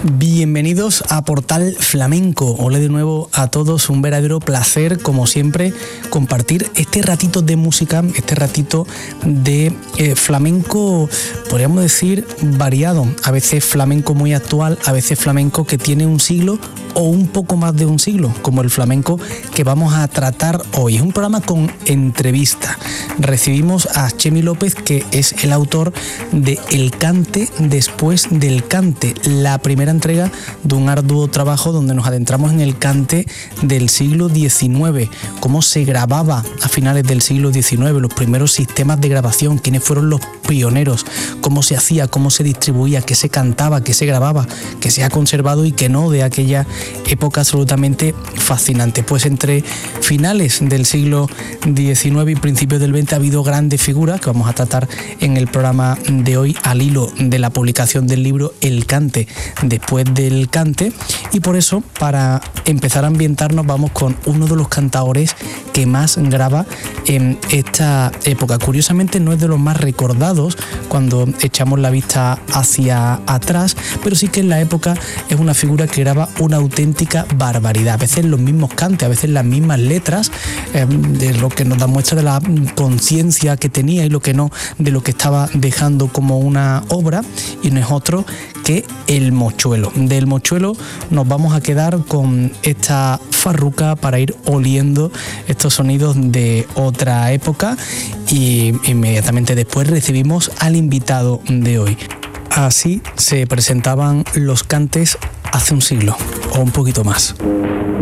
Bienvenidos a Portal Flamenco. Hola de nuevo a todos, un verdadero placer, como siempre, compartir este ratito de música, este ratito de flamenco, podríamos decir, variado. A veces flamenco muy actual, a veces flamenco que tiene un siglo o un poco más de un siglo, como el flamenco que vamos a tratar hoy. Es un programa con entrevista. Recibimos a Chemi López, que es el autor de El cante después del cante, la primera entrega de un arduo trabajo donde nos adentramos en el cante del siglo XIX, cómo se grababa a finales del siglo XIX, los primeros sistemas de grabación, quiénes fueron los pioneros, cómo se hacía, cómo se distribuía, qué se cantaba, qué se grababa, qué se ha conservado y qué no de aquella época absolutamente fascinante. Pues entre finales del siglo XIX y principios del XX ha habido grandes figuras que vamos a tratar en el programa de hoy al hilo de la publicación del libro El cante después del cante, y por eso, para empezar a ambientarnos, vamos con uno de los cantaores que más graba en esta época. Curiosamente no es de los más recordados cuando echamos la vista hacia atrás, pero sí que en la época es una figura que graba una auténtica barbaridad. A veces los mismos cantes, a veces las mismas letras, de lo que nos da muestra de la conciencia que tenía y lo que no, de lo que estaba dejando como una obra, y no es otro que el mochuelo. Del mochuelo nos vamos a quedar con esta farruca para ir oliendo estos sonidos de otra época, y inmediatamente después recibimos al invitado de hoy. Así se presentaban los cantes hace un siglo o un poquito más.